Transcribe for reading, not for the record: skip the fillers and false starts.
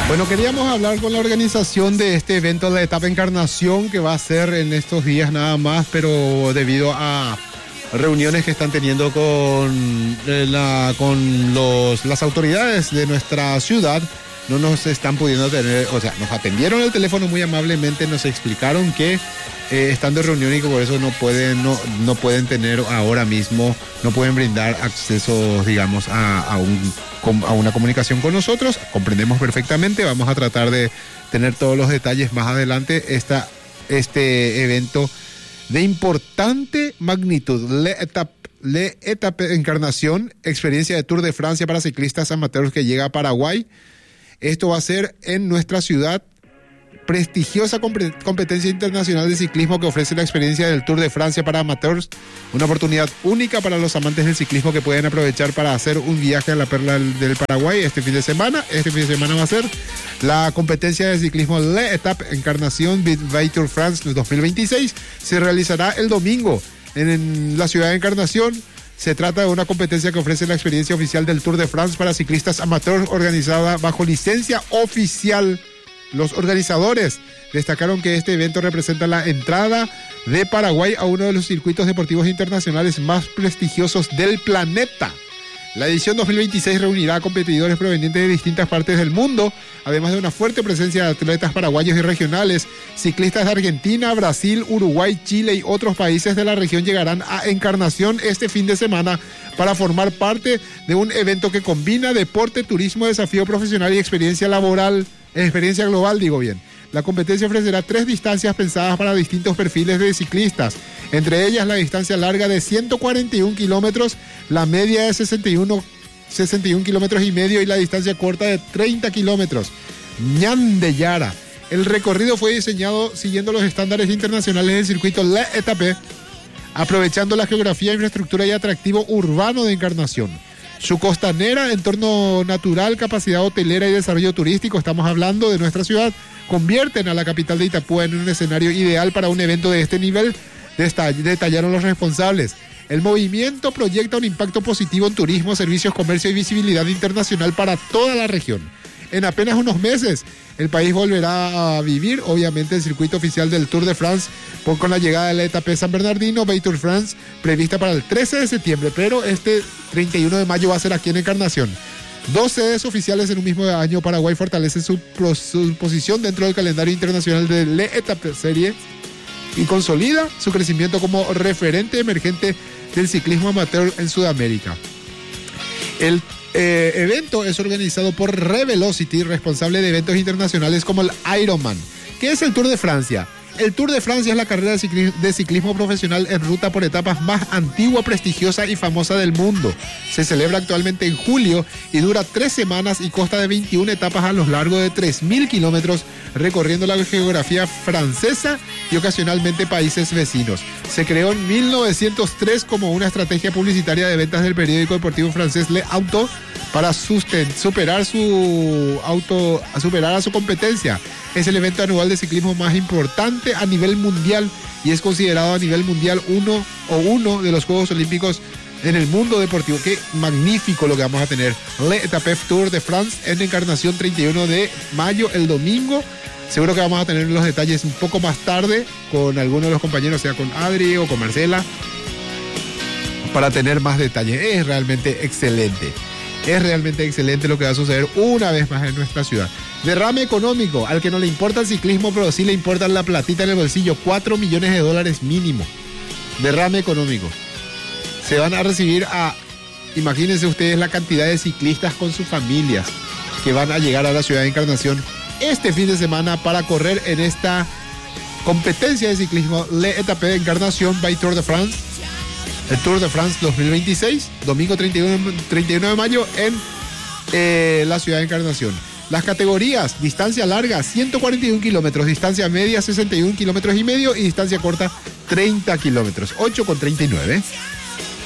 Bueno, queríamos hablar con la organización de este evento, la etapa Encarnación, que va a ser en estos días nada más, pero debido a reuniones que están teniendo con las autoridades de nuestra ciudad, no nos están pudiendo tener, o sea, nos atendieron el teléfono muy amablemente, nos explicaron que están de reunión y que por eso no pueden tener ahora mismo, no pueden brindar acceso, digamos, a una comunicación con nosotros. Comprendemos perfectamente, vamos a tratar de tener todos los detalles más adelante. Este evento de importante magnitud, Le Etape Encarnación, experiencia de Tour de Francia para ciclistas amateurs que llega a Paraguay. Esto va a ser en nuestra ciudad. Prestigiosa competencia internacional de ciclismo que ofrece la experiencia del Tour de Francia para amateurs, una oportunidad única para los amantes del ciclismo que pueden aprovechar para hacer un viaje a la perla del Paraguay este fin de semana. Este fin de semana va a ser la competencia de ciclismo Le Etape Encarnación by Tour France 2026. Se realizará el domingo en la ciudad de Encarnación. Se trata de una competencia que ofrece la experiencia oficial del Tour de France para ciclistas amateurs, organizada bajo licencia oficial. Los organizadores destacaron que este evento representa la entrada de Paraguay a uno de los circuitos deportivos internacionales más prestigiosos del planeta. La edición 2026 reunirá a competidores provenientes de distintas partes del mundo, además de una fuerte presencia de atletas paraguayos y regionales. Ciclistas de Argentina, Brasil, Uruguay, Chile y otros países de la región llegarán a Encarnación este fin de semana para formar parte de un evento que combina deporte, turismo, desafío profesional y experiencia global, digo bien. La competencia ofrecerá 3 distancias pensadas para distintos perfiles de ciclistas, entre ellas la distancia larga de 141 kilómetros, la media de 61 kilómetros y medio y la distancia corta de 30 kilómetros. Ñandeyara. El recorrido fue diseñado siguiendo los estándares internacionales del circuito Le Etape, aprovechando la geografía, infraestructura y atractivo urbano de Encarnación. Su costanera, entorno natural, capacidad hotelera y desarrollo turístico, estamos hablando de nuestra ciudad, convierten a la capital de Itapúa en un escenario ideal para un evento de este nivel, detallaron los responsables. El movimiento proyecta un impacto positivo en turismo, servicios, comercio y visibilidad internacional para toda la región. En apenas unos meses, el país volverá a vivir, obviamente, el circuito oficial del Tour de France con la llegada de la etapa San Bernardino, Bay Tour France, prevista para el 13 de septiembre, pero este 31 de mayo va a ser aquí en Encarnación. 2 sedes oficiales en un mismo año. Paraguay fortalece su posición dentro del calendario internacional de Le Etape Serie y consolida su crecimiento como referente emergente del ciclismo amateur en Sudamérica. El evento es organizado por Revelocity, responsable de eventos internacionales como el Ironman. ¿Qué es el Tour de Francia? El Tour de Francia es la carrera de ciclismo profesional en ruta por etapas más antigua, prestigiosa y famosa del mundo. Se celebra actualmente en julio y dura 3 semanas y consta de 21 etapas a lo largo de 3.000 kilómetros, recorriendo la geografía francesa y ocasionalmente países vecinos. Se creó en 1903 como una estrategia publicitaria de ventas del periódico deportivo francés Le Auto para superar a su competencia. Es el evento anual de ciclismo más importante a nivel mundial y es considerado a nivel mundial uno de los Juegos Olímpicos en el mundo deportivo. Qué magnífico lo que vamos a tener. Le Etape Tour de France en Encarnación, 31 de mayo, el domingo. Seguro que vamos a tener los detalles un poco más tarde con alguno de los compañeros, sea con Adri o con Marcela, para tener más detalles. Es realmente excelente. Es realmente excelente lo que va a suceder una vez más en nuestra ciudad. Derrame económico, al que no le importa el ciclismo, pero sí le importa la platita en el bolsillo. $4 millones mínimo. Derrame económico. Se van a recibir imagínense ustedes la cantidad de ciclistas con sus familias que van a llegar a la ciudad de Encarnación este fin de semana para correr en esta competencia de ciclismo Le Etape de Encarnación by Tour de France. El Tour de France 2026, domingo 31 de mayo en la ciudad de Encarnación. Las categorías: distancia larga 141 kilómetros, distancia media 61 kilómetros y medio y distancia corta 30 kilómetros, 8,39.